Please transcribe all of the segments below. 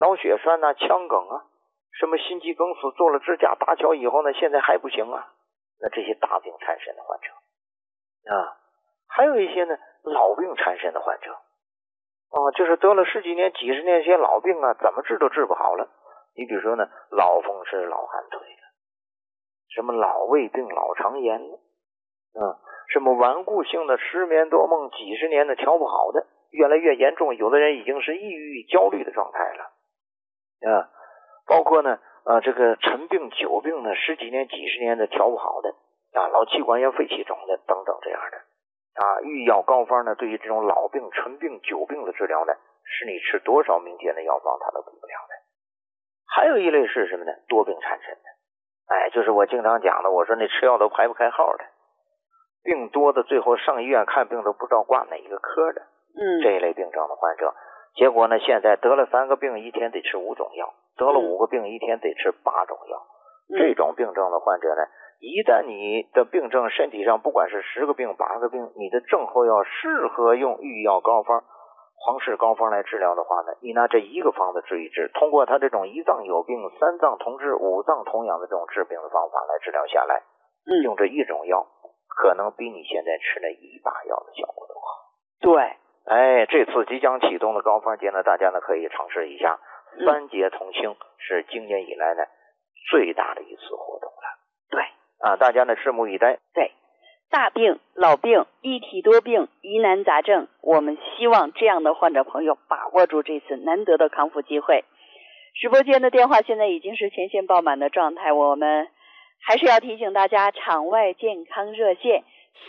脑血栓呐、腔梗啊，什么心肌梗死，做了支架搭桥以后呢，现在还不行啊。那这些大病缠身的患者啊，还有一些呢老病缠身的患者就是得了十几年、几十年这些老病啊，怎么治都治不好了。你比如说呢，老风湿、老寒腿的，什么老胃病、老肠炎什么顽固性的失眠多梦，几十年的调不好的，越来越严重，有的人已经是抑郁、焦虑的状态了包括呢这个陈病、久病呢，十几年、几十年的调不好的老气管炎、肺气肿的等等这样的御药膏方呢，对于这种老病、陈病、久病的治疗呢，是你吃多少民间的药方它都比不了的。还有一类是什么呢？多病缠身的，就是我经常讲的，我说那吃药都排不开号的，病多的最后上医院看病都不知道挂哪个科的，这一类病症的患者，结果呢，现在得了3个病，一天得吃5种药，得了5个病，一天得吃8种药。这种病症的患者呢，一旦你的病症身体上不管是10个病、8个病，你的症候要适合用御药膏方、皇氏膏方来治疗的话呢，你拿这一个方子治一治，通过他这种1脏有病、3脏同治、5脏同养的这种治病的方法来治疗下来，用这一种药可能比你现在吃那1把药的效果都好。对，这次即将启动的膏方节呢，大家呢可以尝试一下。3节同庆是今年以来呢最大的一次活动了。对大家呢拭目以待。 对，大病、老病、一体多病、疑难杂症，我们希望这样的患者朋友把握住这次难得的康复机会。直播间的电话现在已经是全线爆满的状态，我们还是要提醒大家，场外健康热线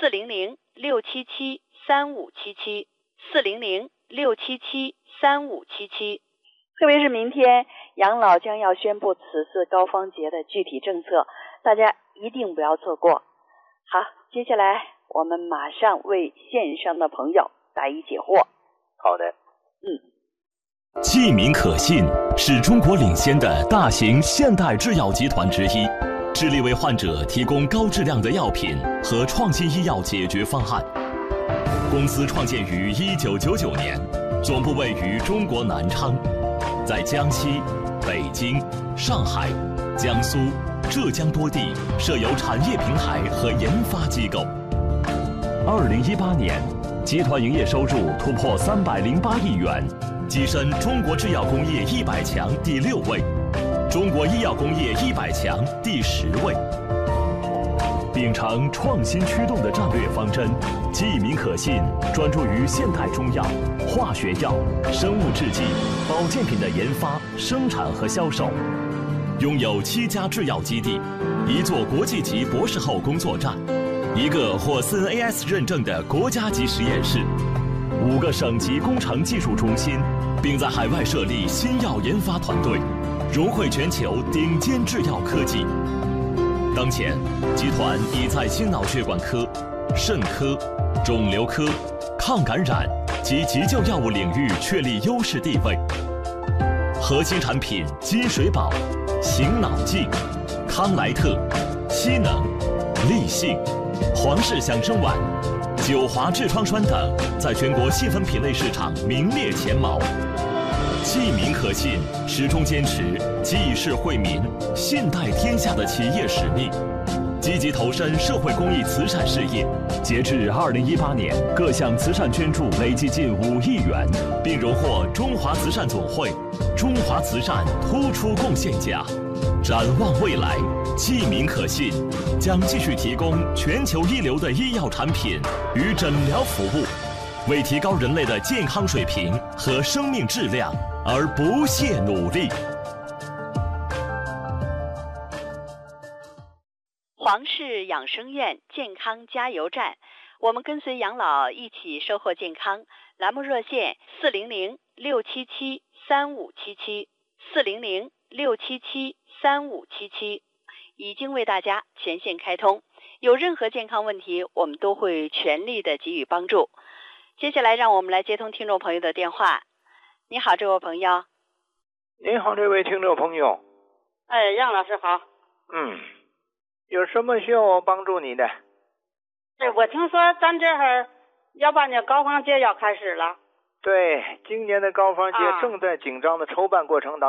400-677-3577 400-677-3577。特别是明天养老将要宣布此次膏方节的具体政策，大家一定不要错过。好，接下来我们马上为线上的朋友答疑解惑。 好的。 济民可信是中国领先的大型现代制药集团之一，致力为患者提供高质量的药品和创新医药解决方案。公司创建于1999年，总部位于中国南昌，在江西、北京、上海、江苏、浙江多地设有产业平台和研发机构。2018年，集团营业收入突破308亿元，跻身中国制药工业100强第6位，中国医药工业100强第10位。秉承创新驱动的战略方针，济民可信专注于现代中药、化学药、生物制剂、保健品的研发、生产和销售，拥有7家制药基地，1座国际级博士后工作站，1个获 CNAS 认证的国家级实验室，5个省级工程技术中心，并在海外设立新药研发团队，融汇全球顶尖制药科技。当前，集团已在心脑血管科、肾科、肿瘤科、抗感染及急救药物领域确立优势地位。核心产品金水宝、醒脑净、康莱特、西能、立信、皇氏响生丸、九华痔疮栓等，在全国细分品类市场名列前茅。济民可信始终坚持济世惠民、信代天下的企业使命，积极投身社会公益慈善事业。截至2018年，各项慈善捐助累计近5亿元，并荣获中华慈善总会中华慈善突出贡献奖。展望未来，济民可信将继续提供全球一流的医药产品与诊疗服务，为提高人类的健康水平和生命质量而不懈努力。 皇氏养生院健康加油站，我们跟随养老一起收获健康。栏目热线400-677-3577 400-677-3577，已经为大家全线开通。有任何健康问题，我们都会全力的给予帮助。接下来让我们来接通听众朋友的电话。你好，这位朋友。 你好，这位听众朋友。 杨老师好。 有什么需要我帮助你的？ 我听说咱这儿要把那膏方节要开始了。 对，今年的膏方节正在紧张的筹办过程当中。